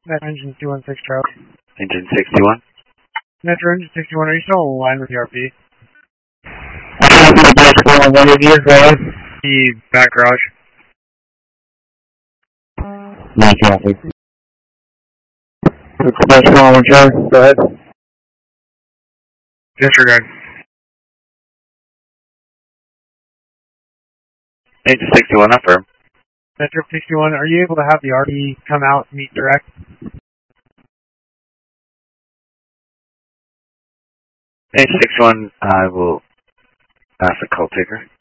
Metro Engine 216 Charlie. Engine 61. Metro Engine 61, are you still on the line with the RP? The back garage. No traffic. Go ahead. Disregard. Engine 61, affirm. Metro 61, are you able to have the RP come out and meet direct? Engine 61, I will ask the call taker.